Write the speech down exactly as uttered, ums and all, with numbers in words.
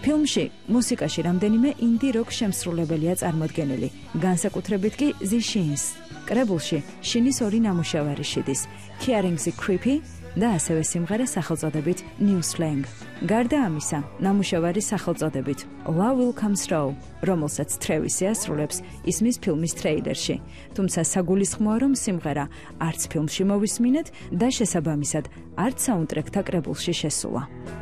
ფილმში მუსიკაში რამდენიმე ინდი როკ შემსრულებელია წარმოდგენილი, განსაკუთრებით კი The Shins. კრებულში შინის ორი ნამუშევარი შედის, Caring the Creepy და ასევე სიმღერა სახელწოდებით New Slang. გარდა ამისა, ნამუშევარი სახელწოდებით Love Will Come Through, რომელსაც Travis ასრულებს ისმის ფილმის ტრეილერში. თუმცა საგულისხმოა, რომ სიმღერა არც ფილმში მოვისმინეთ და შესაბამისად არც საუნდტრეკთა კრებულში შესულა.